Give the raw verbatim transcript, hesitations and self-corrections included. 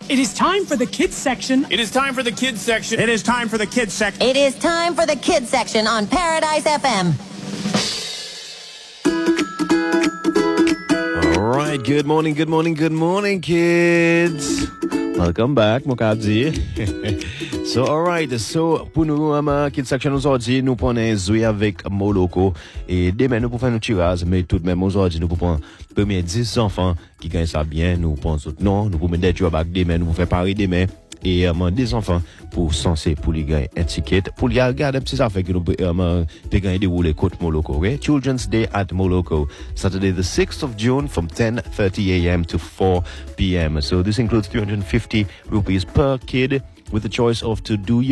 It is time for the kids section. It is time for the kids section. It is time for the kids section. It is time for the kids section on Paradise F M. All right, good morning, good morning, good morning, kids. Welcome back, Mokabzi. So, all right, so, pour nous, um, kids section aujourd'hui, nous prenons jouer avec Moloko. Et demain, nous pouvons faire nos tirages, mais tout de même, aujourd'hui, nous pouvons premier dix enfants qui gagnent ça bien, nous pensons non, nous pouvons mettre des back demain, nous pouvons faire pareil demain. Et um, des enfants pour censé pour les gagner un ticket pour les regarder c'est ça fait que nous um, peut gagner des rouler côte Moloko, okay? Children's Day at Moloko, Saturday the sixth of June from ten thirty a.m. to four p.m. So this includes three hundred fifty rupees per kid with the choice of to do